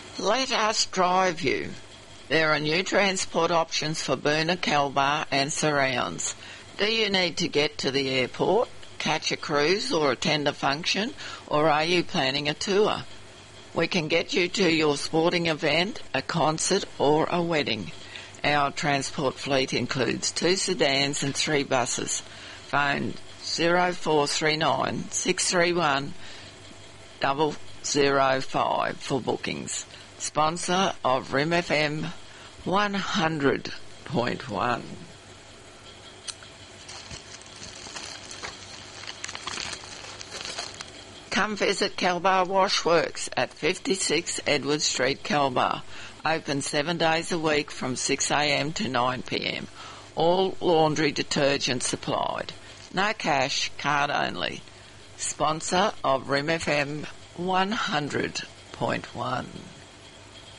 Let us drive you. There are new transport options for Boonah, Kalbar and surrounds. Do you need to get to the airport, catch a cruise or attend a function, or are you planning a tour? We can get you to your sporting event, a concert or a wedding. Our transport fleet includes 2 sedans and 3 buses. Phone 0439 631 005 for bookings. Sponsor of RIM FM 100.1. Come visit Kalbar Washworks at 56 Edward Street, Kalbar. Open 7 days a week from 6 a.m. to 9 p.m. All laundry detergent supplied. No cash, card only. Sponsor of RIM FM 100.1.